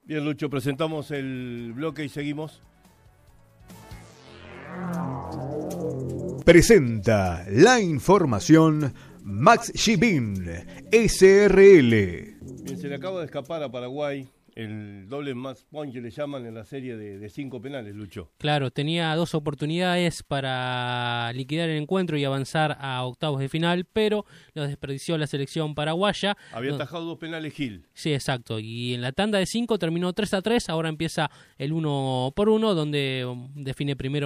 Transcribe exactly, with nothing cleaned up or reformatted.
Bien, Lucho, presentamos el bloque y seguimos. Presenta la información Max Shibin, S R L. Bien, se le acaba de escapar a Paraguay el doble match point que le llaman en la serie de, de cinco penales, Lucho. Claro, tenía dos oportunidades para liquidar el encuentro y avanzar a octavos de final, pero los desperdició la selección paraguaya. Había atajado dos penales Gil. Sí, exacto. Y en la tanda de cinco terminó tres a tres. Ahora empieza el uno por uno, donde define primero